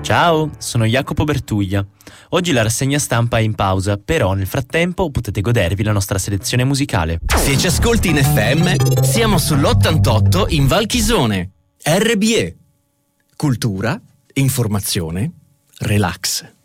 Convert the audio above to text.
Ciao, sono Jacopo Bertuglia. Oggi la rassegna stampa è in pausa, però nel frattempo potete godervi la nostra selezione musicale. Se ci ascolti in FM, siamo sull'88 in Valchisone. RBE. Cultura, informazione, relax.